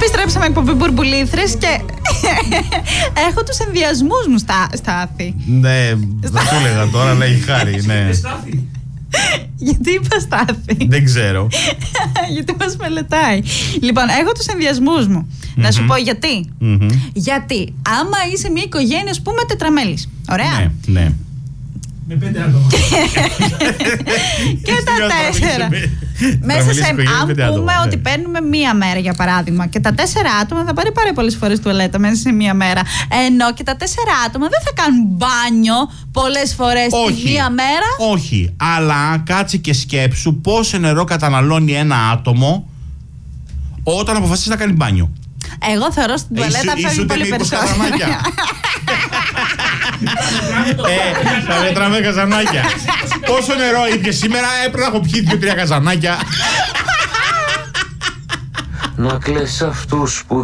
Επιστρέψαμε εκπομπή Μπουρμπουλήθρες και έχω τους ενδιασμούς μου Στάθη. Ναι, δεν το έλεγα τώρα, αλλά έχει χάρη. Ναι. Γιατί είπα Στάθη? Δεν ξέρω. Γιατί μας μελετάει. Λοιπόν, έχω τους ενδιασμούς μου. Να σου πω γιατί. Γιατί άμα είσαι μια οικογένεια, ας πούμε, τετραμέλης. Ωραία. Ναι, ναι. Με 5 άτομα. Και τα 4. Μέσα σε. Αν πούμε ότι παίρνουμε μία μέρα για παράδειγμα, και τα 4 άτομα θα πάρει πάρα πολλές φορές τουαλέτα μέσα σε μία μέρα. Ενώ και τα 4 άτομα δεν θα κάνουν μπάνιο πολλές φορές τη μία μέρα. Όχι. Αλλά κάτσε και σκέψου πόσο νερό καταναλώνει ένα άτομο όταν αποφασίσει να κάνει μπάνιο. Εγώ θεωρώ στην τουαλέτα φεύγει πολύ περισσότερο. Θα μετράμε καζανάκια. Πόσο νερό ήπιε σήμερα? Έπρεπε να έχω πιει 2-3 καζανάκια. Να κλαις αυτούς που